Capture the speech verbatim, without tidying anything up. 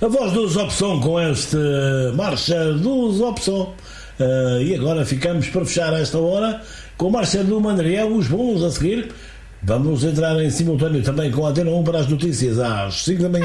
A voz dos Opção com este Marcha dos Opção. Uh, e agora ficamos para fechar esta hora com a Marcha do Mandriel, os bons a seguir. Vamos entrar em simultâneo também com a Antena um para as notícias às cinco da manhã.